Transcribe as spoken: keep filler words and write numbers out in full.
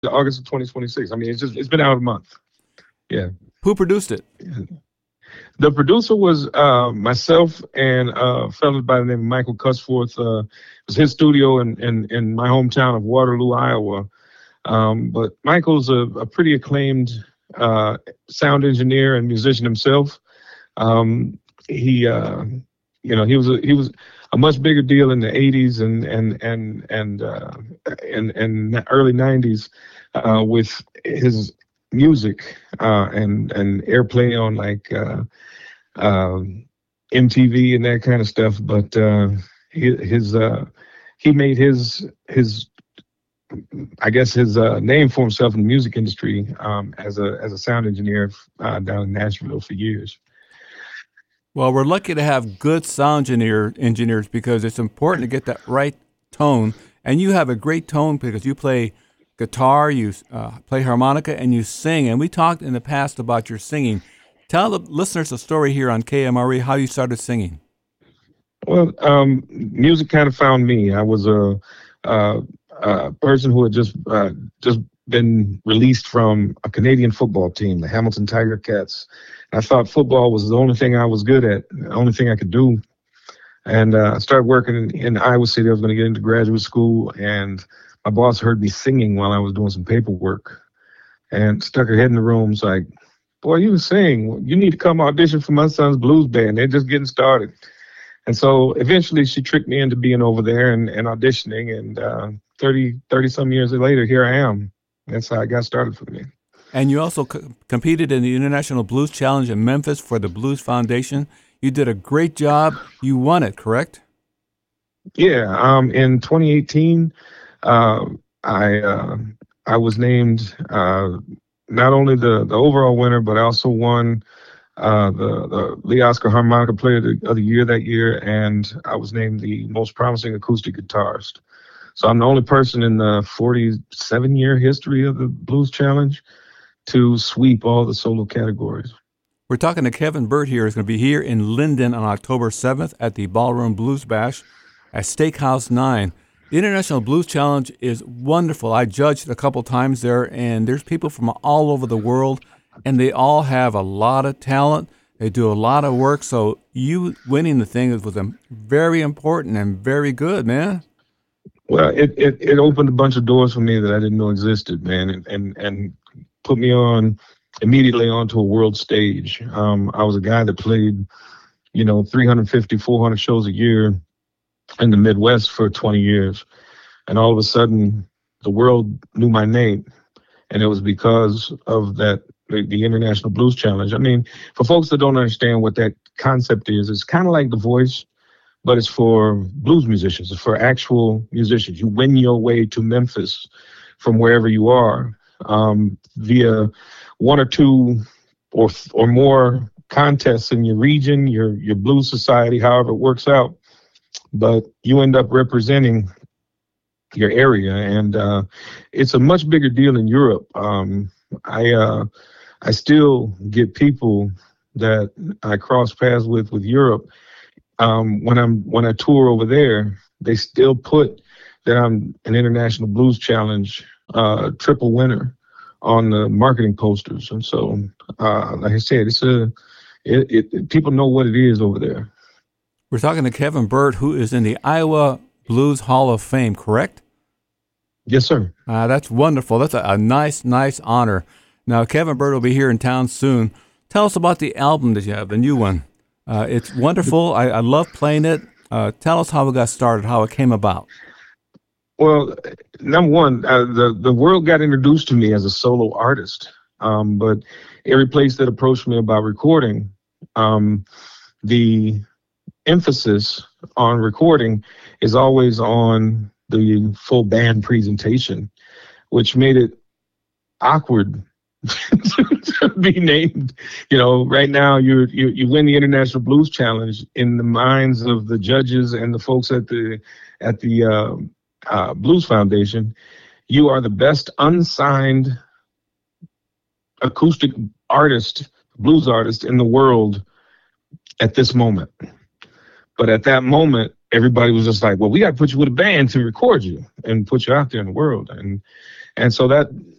August of twenty twenty-six. I mean, it's just it's been out a month. Yeah. Who produced it? The producer was uh, myself and uh, a fellow by the name of Michael Cusforth. Uh, it was his studio in, in, in my hometown of Waterloo, Iowa. Um, but Michael's a, a pretty acclaimed uh, sound engineer and musician himself. Um, he, uh, you know, he was a, he was a much bigger deal in the eighties and and and and uh, and, and early nineties uh, with his music uh, and and airplay on like uh, um, M T V and that kind of stuff. But uh, his, his uh, he made his his I guess his uh, name for himself in the music industry um, as a as a sound engineer uh, down in Nashville for years. Well, we're lucky to have good sound engineer, engineers because it's important to get that right tone. And you have a great tone because you play guitar, you uh, play harmonica, and you sing. And we talked in the past about your singing. Tell the listeners a story here on K M R E how you started singing. Well, um, music kind of found me. I was a, a, a person who had just uh, just been released from a Canadian football team, the Hamilton Tiger Cats. I thought football was the only thing I was good at, the only thing I could do. And uh, I started working in, in Iowa City. I was going to get into graduate school, and my boss heard me singing while I was doing some paperwork and stuck her head in the room. It's like, boy, you can sing. You need to come audition for my son's blues band. They're just getting started. And so eventually she tricked me into being over there and, and auditioning. And uh, thirty, thirty some years later, here I am. That's how I got started for me. And you also co- competed in the International Blues Challenge in Memphis for the Blues Foundation. You did a great job. You won it, correct? Yeah. Um, in twenty eighteen, uh, I uh, I was named uh, not only the, the overall winner, but I also won uh, the, the Lee Oscar Harmonica Player of the, of the Year that year, and I was named the most promising acoustic guitarist. So I'm the only person in the forty-seven year history of the Blues Challenge to sweep all the solo categories. We're talking to Kevin Burt here. He's going to be here in Linden on October seventh at the Ballroom Blues Bash at Steakhouse nine. The International Blues Challenge is wonderful. I judged a couple times there, and there's people from all over the world, and they all have a lot of talent. They do a lot of work, so you winning the thing was very important and very good, man. Well, it, it, it opened a bunch of doors for me that I didn't know existed, man, and, and, and put me on immediately onto a world stage. Um, I was a guy that played, you know, three hundred fifty, four hundred shows a year in the Midwest for twenty years. And all of a sudden, the world knew my name. And it was because of that, the, the International Blues Challenge. I mean, for folks that don't understand what that concept is, it's kind of like The Voice, but it's for blues musicians. It's for actual musicians. You win your way to Memphis from wherever you are um, via one or two or or more contests in your region, your your blues society, however it works out. But you end up representing your area, and uh, it's a much bigger deal in Europe. Um, I uh, I still get people that I cross paths with with Europe. Um, when I'm when I tour over there, they still put that I'm an International Blues Challenge uh, triple winner on the marketing posters. And so, uh, like I said, it's a it, it, people know what it is over there. We're talking to Kevin Burt, who is in the Iowa Blues Hall of Fame, correct? Yes, sir. Uh, that's wonderful. That's a, a nice, nice honor. Now, Kevin Burt will be here in town soon. Tell us about the album that you have, the new one. Uh, it's wonderful. I, I love playing it. Uh, tell us how it got started, how it came about. Well, number one, uh, the the world got introduced to me as a solo artist. Um, but every place that approached me about recording, um, the emphasis on recording is always on the full band presentation, which made it awkward to be named. You know, right now you you you win the International Blues Challenge in the minds of the judges and the folks at the at the uh, uh, Blues Foundation. You are the best unsigned acoustic artist, blues artist in the world at this moment. But at that moment, everybody was just like, well, we got to put you with a band to record you and put you out there in the world. And And so that